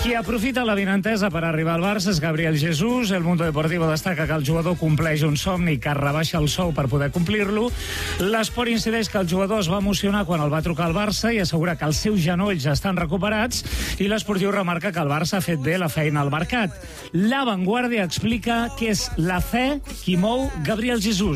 Qui aprofita l'avinentesa per arribar al Barça és Gabriel Jesús. El Mundo Deportivo destaca que el jugador compleix un somni que rebaixa el sou per poder complir-lo. L'Esport incideix que el jugador es va emocionar quan el va trucar al Barça i assegura que els seus genolls estan recuperats, i l'Esportiu remarca que el Barça ha fet bé la feina al mercat. La Vanguardia explica que és la fe qui mou Gabriel Jesús.